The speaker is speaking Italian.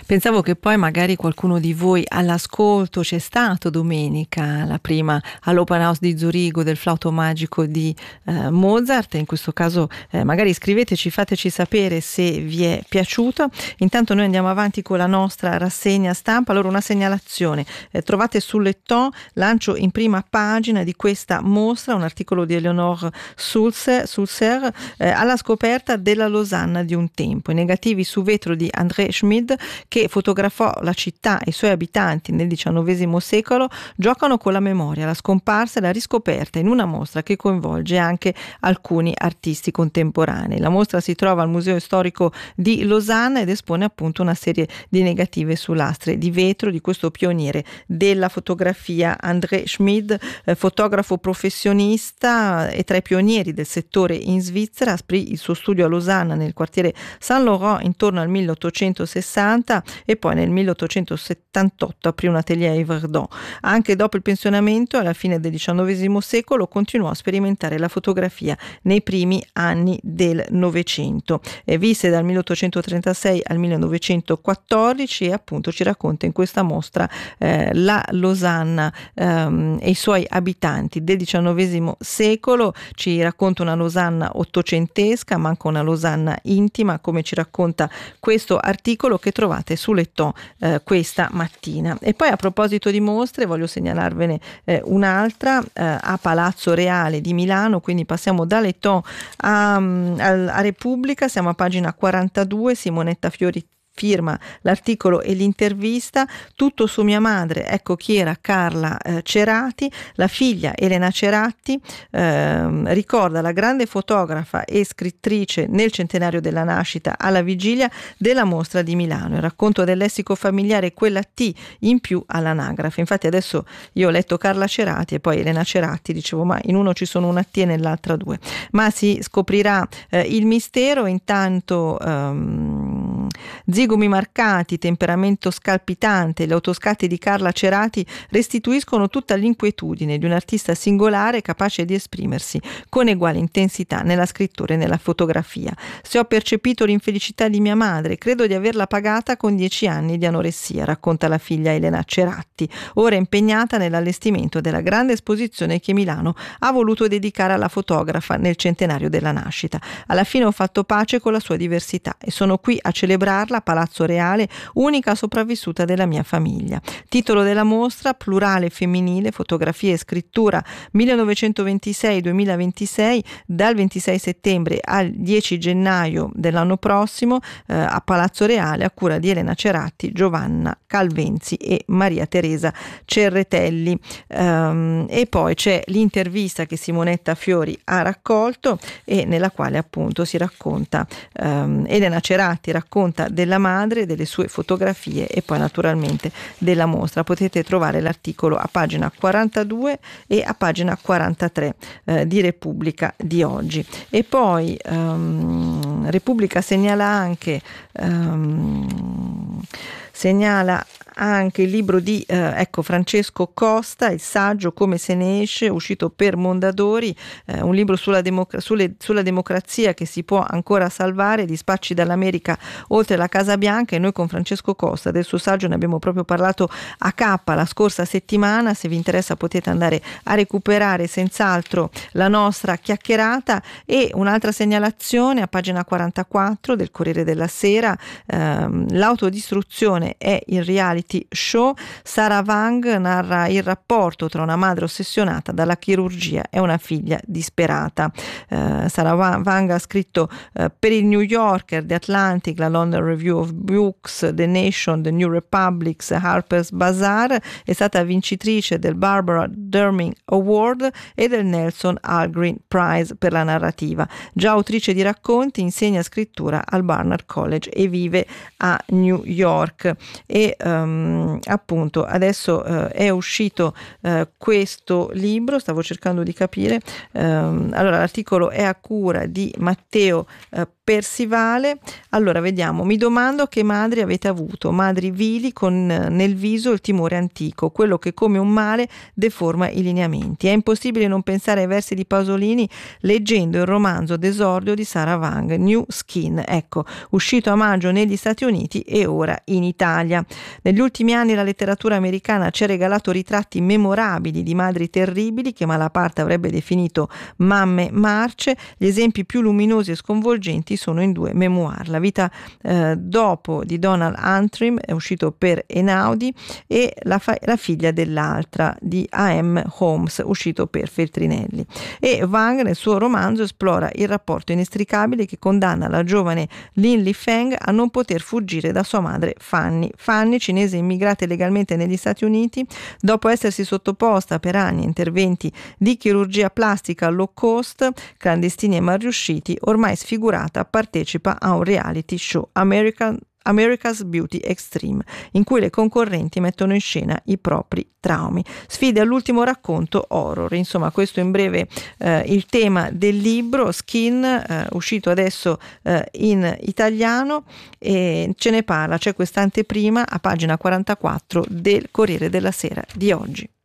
Pensavo che poi magari qualcuno di voi all'ascolto c'è stato domenica, la prima all'Open House di Zurigo del flauto magico di Mozart. In questo caso magari scriveteci, fateci sapere se vi è piaciuto. Intanto noi andiamo avanti con la nostra rassegna stampa. Allora, una segnalazione, trovate sul Letton, lancio in prima pagina di questa mostra un articolo di Eleonore Sulzer alla scoperta della Losanna di un tempo, i negativi su vetro di André Schmid, che fotografò la città e i suoi abitanti nel XIX secolo, giocano con la memoria, la scomparsa e la riscoperta in una mostra che coinvolge anche alcuni artisti contemporanei. La mostra si trova al Museo Storico di Losanna ed espone appunto una serie di negative su lastre di vetro di questo pioniere della fotografia, André Schmid, fotografo professionista e tra i pionieri del settore in Svizzera. Aprì il suo studio a Losanna nel quartiere Saint-Laurent intorno al 1860 e poi nel 1878 aprì un atelier a Yverdon. Anche dopo il pensionamento, alla fine del XIX secolo, continuò a sperimentare la fotografia nei primi anni del Novecento. Visse dal 1836 al 1914 e appunto ci racconta in questa mostra la Losanna e i suoi abitanti del XIX secolo. Ci racconta una Losanna ottocentesca, ma anche una Losanna intima, come ci racconta questo articolo che trovate su Letton questa mattina. E poi, a proposito di mostre, voglio segnalarvene un'altra a Palazzo Reale di Milano, quindi passiamo da Letton a Repubblica, siamo a pagina 42. Simonetta Fiori firma l'articolo e l'intervista. Tutto su mia madre, ecco chi era Carla Cerati. La figlia Elena Cerati ricorda la grande fotografa e scrittrice nel centenario della nascita alla vigilia della mostra di Milano. Il racconto del lessico familiare, quella T in più all'anagrafe. Infatti adesso io ho letto Carla Cerati e poi Elena Cerati, dicevo ma in uno ci sono una T e nell'altra due, ma si scoprirà il mistero. Intanto zigomi marcati, temperamento scalpitante, gli autoscatti di Carla Cerati restituiscono tutta l'inquietudine di un artista singolare capace di esprimersi con uguale intensità nella scrittura e nella fotografia. Se ho percepito l'infelicità di mia madre, credo di averla pagata con 10 anni di anoressia, racconta la figlia Elena Cerati, ora impegnata nell'allestimento della grande esposizione che Milano ha voluto dedicare alla fotografa nel centenario della nascita. Alla fine ho fatto pace con la sua diversità e sono qui a celebrarla a Palazzo Reale, unica sopravvissuta della mia famiglia. Titolo della mostra: Plurale femminile, fotografia e scrittura 1926-2026, dal 26 settembre al 10 gennaio dell'anno prossimo a Palazzo Reale, a cura di Elena Cerati, Giovanna Calvenzi e Maria Teresa Cerretelli. E poi c'è l'intervista che Simonetta Fiori ha raccolto e nella quale appunto si racconta, Elena Cerati racconta della madre, delle sue fotografie e poi naturalmente della mostra. Potete trovare l'articolo a pagina 42 e a pagina 43 di Repubblica di oggi. E poi Repubblica segnala anche il libro di Francesco Costa, Il saggio Come se ne esce, uscito per Mondadori, un libro sulla democrazia che si può ancora salvare, dispacci dall'America oltre la Casa Bianca. E noi con Francesco Costa del suo saggio ne abbiamo proprio parlato a K la scorsa settimana. Se vi interessa potete andare a recuperare senz'altro la nostra chiacchierata. E un'altra segnalazione a pagina 44 del Corriere della Sera, l'autodistruzione è il reality show. Sarah Wang narra il rapporto tra una madre ossessionata dalla chirurgia e una figlia disperata. Sarah Wang ha scritto per il New Yorker, The Atlantic, la London Review of Books, The Nation, The New Republic, Harper's Bazaar. È stata vincitrice del Barbara Derming Award e del Nelson Algren Prize per la narrativa. Già autrice di racconti, insegna scrittura al Barnard College e vive a New York. E appunto adesso è uscito questo libro, stavo cercando di capire, allora l'articolo è a cura di Matteo Persivale. Allora vediamo, mi domando che madri avete avuto, madri vili con nel viso il timore antico, quello che come un male deforma i lineamenti. È impossibile non pensare ai versi di Pasolini leggendo il romanzo d'esordio di Sarah Wang, New Skin, ecco, uscito a maggio negli Stati Uniti e ora in Italia. Negli ultimi anni la letteratura americana ci ha regalato ritratti memorabili di madri terribili che Malaparte avrebbe definito mamme marce. Gli esempi più luminosi e sconvolgenti sono in 2 memoir, La vita dopo di Donald Antrim, è uscito per Einaudi, e la figlia dell'altra di A.M. Holmes, uscito per Feltrinelli. E Wang nel suo romanzo esplora il rapporto inestricabile che condanna la giovane Lin Lifeng a non poter fuggire da sua madre Fanny. Fanny, cinese immigrata legalmente negli Stati Uniti, dopo essersi sottoposta per anni a interventi di chirurgia plastica low cost, clandestini e mal riusciti, ormai sfigurata partecipa a un reality show, America's Beauty Extreme, in cui le concorrenti mettono in scena i propri traumi. Sfide all'ultimo racconto horror. Insomma, questo in breve il tema del libro Skin, uscito adesso in italiano, e ce ne parla, c'è questa anteprima a pagina 44 del Corriere della Sera di oggi.